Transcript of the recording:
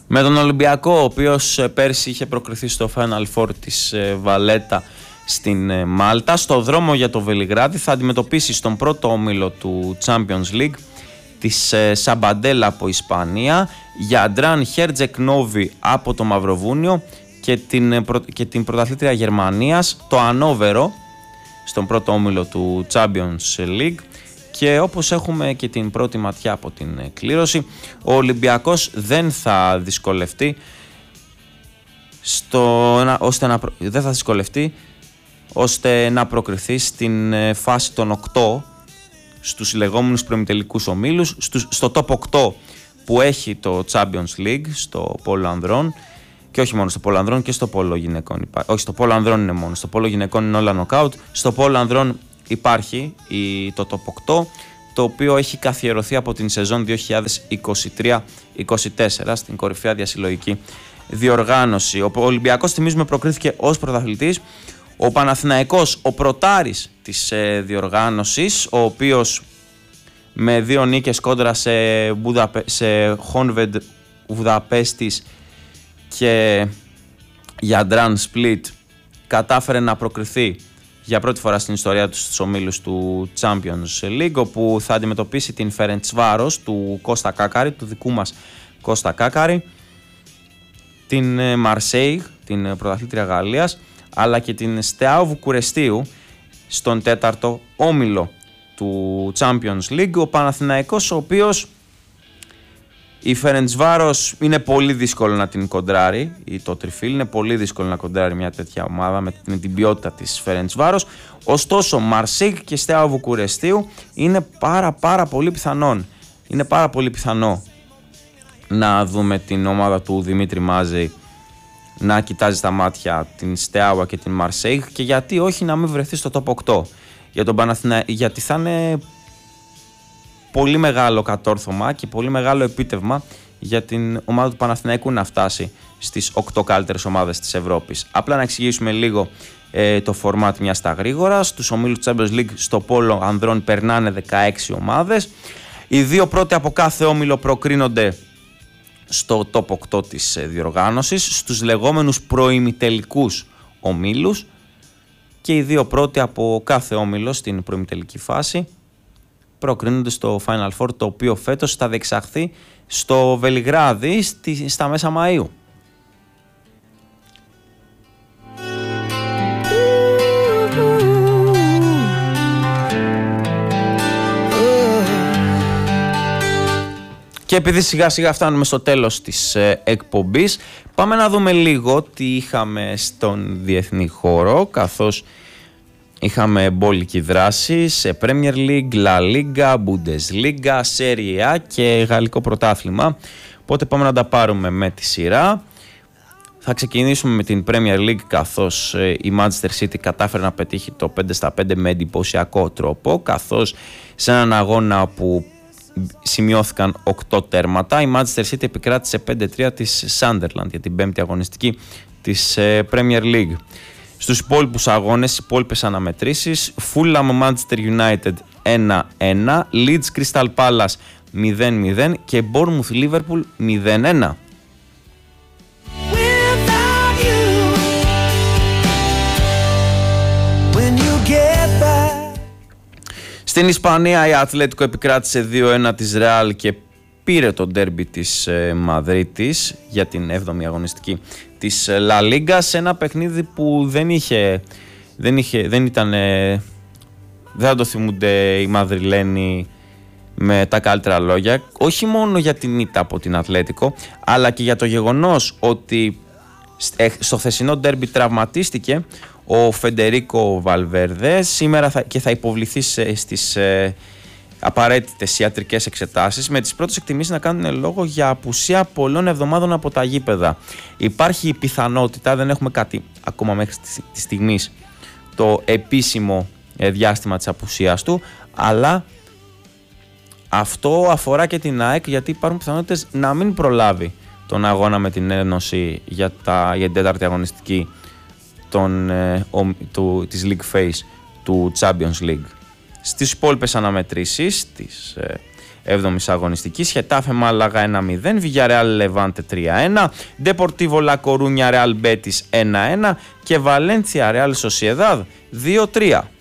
Με τον Ολυμπιακό, ο οποίος πέρσι είχε προκριθεί στο Final Four της Βαλέτα στην Μάλτα. Στο δρόμο για το Βελιγράδι θα αντιμετωπίσει στον πρώτο όμιλο του Champions League της Σαμπαντέλα από Ισπανία, Γιαντράν Χέρτζεκνόβι από το Μαυροβούνιο και την πρωταθλήτρια Γερμανίας, το Ανόβερο, στον πρώτο όμιλο του Champions League. Και όπως έχουμε και την πρώτη ματιά από την κλήρωση, ο Ολυμπιακός δεν θα δυσκολευτεί ώστε να προκριθεί στην φάση των 8 στους λεγόμενους προημιτελικούς ομίλους, στο top 8 που έχει το Champions League στο πόλο ανδρών, και όχι μόνο στο πόλο ανδρών και στο πόλο γυναικών. Όχι, στο πόλο ανδρών είναι μόνο, στο πόλο γυναικών είναι όλα νοκάουτ. Στο πόλο ανδρών υπάρχει το top 8, το οποίο έχει καθιερωθεί από την σεζόν 2023-24 στην κορυφαία διασυλλογική διοργάνωση. Ο Ολυμπιακός, θυμίζουμε, προκρίθηκε ως πρωταθλητής. Ο Παναθηναϊκός, ο πρωτάρης της διοργάνωσης, ο οποίος με 2 νίκες κόντρα σε Χόνβεντ Βουδαπέστης και Γιαντράν Σπλίτ, κατάφερε να προκριθεί για πρώτη φορά στην ιστορία του στους ομίλους του Champions League, όπου θα αντιμετωπίσει την Φερεντσβάρος του Κώστα Κάκαρη, του δικού μας Κώστα Κάκαρη, την Μαρσέιγ, την πρωταθλήτρια Γαλλίας, αλλά και την Στεάου Βουκουρεστίου στον 4ο όμιλο του Champions League. Ο Παναθηναϊκός, ο οποίος η Φερεντσβάρος είναι πολύ δύσκολο να την κοντράρει, ή το Τριφίλ είναι πολύ δύσκολο να κοντράρει μια τέτοια ομάδα με την ποιότητα της Φερεντσβάρος. Ωστόσο, Μαρσίγ και Στεάου Βουκουρεστίου είναι πάρα πολύ πιθανόν. Είναι πάρα πολύ πιθανό να δούμε την ομάδα του Δημήτρη Μάζη να κοιτάζει στα μάτια την Στεάουα και την Μαρσέιγ, και γιατί όχι να μην βρεθεί στο top 8 για τον γιατί θα είναι πολύ μεγάλο κατόρθωμα και πολύ μεγάλο επίτευγμα για την ομάδα του Παναθηναϊκού να φτάσει στις 8 καλύτερες ομάδες της Ευρώπης. Απλά να εξηγήσουμε λίγο το format μια στα γρήγορα. Στους ομίλους του Champions League στο πόλο ανδρών περνάνε 16 ομάδες. Οι 2 πρώτοι από κάθε όμιλο προκρίνονται στο top 8 της διοργάνωσης, στους λεγόμενους προημιτελικούς ομίλους, και οι 2 πρώτοι από κάθε όμιλο στην προημιτελική φάση προκρίνονται στο Final Four, το οποίο φέτος θα διεξαχθεί στο Βελιγράδι στα μέσα Μαΐου. Και επειδή σιγά σιγά φτάνουμε στο τέλος της εκπομπής, πάμε να δούμε λίγο τι είχαμε στον διεθνή χώρο, καθώς είχαμε μπόλικη δράση σε Premier League, La Liga, Bundesliga, Serie A και Γαλλικό Πρωτάθλημα. Οπότε πάμε να τα πάρουμε με τη σειρά. Θα ξεκινήσουμε με την Premier League, καθώς η Manchester City κατάφερε να πετύχει το 5-5 με εντυπωσιακό τρόπο, καθώς σε έναν αγώνα που σημειώθηκαν 8 τέρματα, η Manchester City επικράτησε 5-3 της Sunderland για την 5η αγωνιστική της Premier League. Στους υπόλοιπους αγώνες, υπόλοιπες αναμετρήσεις, Fulham Manchester United 1-1, Leeds Crystal Palace 0-0 και Bournemouth Liverpool 0-1. Στην Ισπανία η Ατλέτικο επικράτησε 2-1 της Ρεάλ και πήρε το ντέρμπι της Μαδρίτης για την 7η αγωνιστική της La Liga, σε ένα παιχνίδι που δεν θα το θυμούνται οι Μαδριλένοι με τα καλύτερα λόγια, όχι μόνο για την ήττα από την Ατλέτικο, αλλά και για το γεγονός ότι στο χθεσινό ντέρμπι τραυματίστηκε ο Φεντερίκο Βαλβέρδε σήμερα και θα υποβληθεί στις απαραίτητες ιατρικές εξετάσεις, με τις πρώτες εκτιμήσεις να κάνουν λόγο για απουσία πολλών εβδομάδων από τα γήπεδα. Υπάρχει η πιθανότητα, δεν έχουμε κάτι ακόμα μέχρι τη στιγμή το επίσημο διάστημα της απουσίας του, αλλά αυτό αφορά και την ΑΕΚ, γιατί υπάρχουν πιθανότητες να μην προλάβει τον αγώνα με την Ένωση για την 4η αγωνιστική της League Phase του Champions League. Στις υπόλοιπες αναμετρήσεις της 7η αγωνιστική. Χετάφε Μάλαγα 1-0, Villarreal Λεβάντε 3-1, Deportivo La Coruña Real Betis 1-1 και Valencia Real Sociedad 2-3.